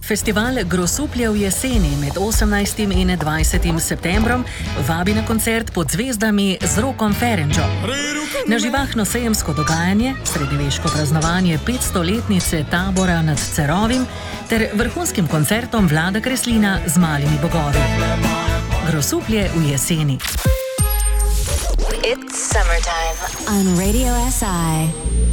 Festival Grosuplje v jeseni med 18. in 20. septembrom vabi na koncert Pod zvezdami z Rokom Ferenčo. Na živahno sejemsko dogajanje, srednjeveško praznovanje 500-letnice tabora nad Cerovim ter vrhunskim koncertom Vlada Kreslina z Malimi bogovi. Grosuplje v jeseni. It's summertime on Radio SI.